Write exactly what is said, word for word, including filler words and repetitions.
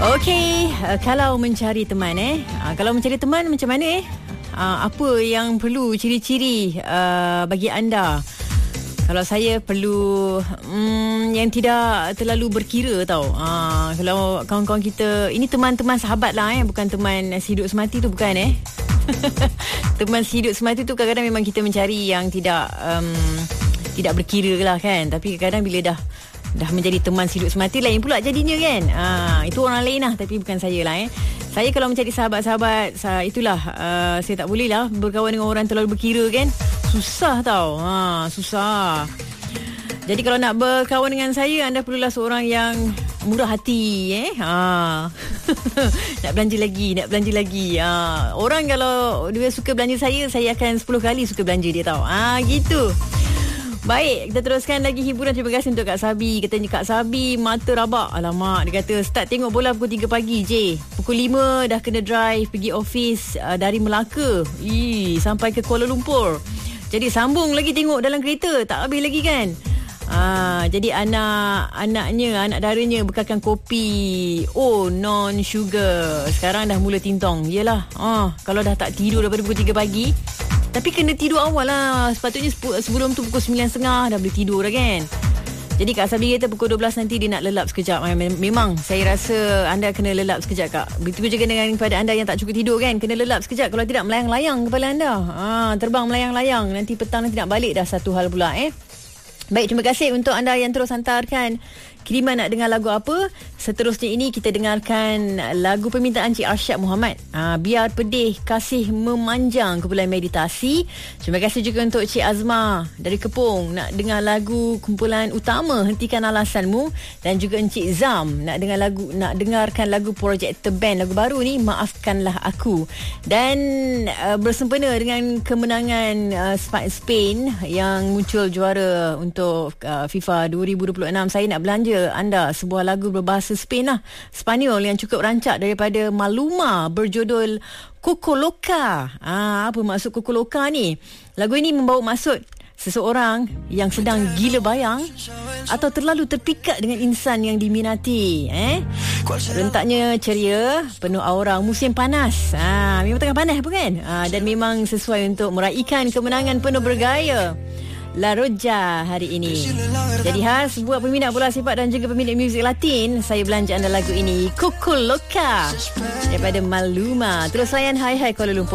Okey, uh, kalau mencari teman eh, uh, kalau mencari teman macam mana eh? Uh, apa yang perlu ciri-ciri uh, bagi anda? Kalau saya perlu um, yang tidak terlalu berkira tau. Uh, kalau kawan-kawan kita, ini teman-teman sahabat lah eh, bukan teman sehidup semati tu, bukan eh. Teman sehidup semati tu kadang-kadang memang kita mencari yang tidak um, tidak berkira lah kan. Tapi kadang-kadang bila dah dah menjadi teman sehidup semati, lain pula jadinya kan. Ha, itu orang lain lah, tapi bukan saya lah eh. Saya kalau mencari sahabat-sahabat, saya, itulah uh, saya tak boleh lah berkawan dengan orang terlalu berkira kan. Susah tau. Ha, susah. Jadi kalau nak berkawan dengan saya, anda perlulah seorang yang murah hati eh. Ha. Nak belanja lagi, nak belanja lagi. Ha. Orang kalau dia suka belanja saya, saya akan sepuluh kali suka belanja dia tau. Ah ha, gitu. Baik, kita teruskan lagi hiburan. Terima kasih untuk Kak Sabi. Katanya Kak Sabi mata rabak. Alamak, dia kata start tengok bola pukul tiga pagi je. Pukul lima dah kena drive pergi office uh, dari Melaka. Ih, sampai ke Kuala Lumpur. Jadi sambung lagi tengok dalam kereta. Tak habis lagi kan. Ah, jadi anak anaknya, anak daranya bekalkan kopi oh non sugar. Sekarang dah mula tintong. Yelah, ah, kalau dah tak tidur daripada pukul tiga pagi, tapi kena tidur awal lah. Sepatutnya sebelum tu pukul sembilan tiga puluh dah boleh tidur dah kan. Jadi Kak Sabi kata pukul dua belas nanti dia nak lelap sekejap. Memang saya rasa anda kena lelap sekejap Kak. Begitu juga dengan kepada anda yang tak cukup tidur kan. Kena lelap sekejap. Kalau tidak melayang-layang kepala anda. Ha, terbang melayang-layang. Nanti petang nanti nak balik dah satu hal pula eh. Baik, terima kasih untuk anda yang terus hantarkan kiriman nak dengar lagu apa. Seterusnya ini kita dengarkan lagu permintaan Cik Arsyad Muhammad. Ha, Biar Pedih Kasih Memanjang, kumpulan meditasi. Terima kasih juga untuk Cik Azma dari Kepong nak dengar lagu kumpulan utama Hentikan Alasanmu, dan juga Encik Zam nak dengar lagu nak dengarkan lagu Project The Band, lagu baru ni Maafkanlah Aku. Dan uh, bersempena dengan kemenangan uh, Spain yang muncul juara untuk uh, FIFA dua ribu dua puluh enam, saya nak belanja anda sebuah lagu berbahasa Spain lah, Spanyol, yang cukup rancak daripada Maluma berjudul Coco Loca. Ah, apa maksud Coco Loca ni? Lagu ini membawa maksud seseorang yang sedang gila bayang atau terlalu terpikat dengan insan yang diminati. Eh? Rentaknya ceria, penuh aura musim panas. Ah, memang tengah panas bukan? Ah, dan memang sesuai untuk meraihkan kemenangan penuh bergaya La Roja hari ini. Jadi khas buat peminat bola sepak dan juga peminat muzik Latin, saya belanja anda lagu ini, Coco Loca daripada Maluma. Terus layan Hai Hai Kuala Lumpur.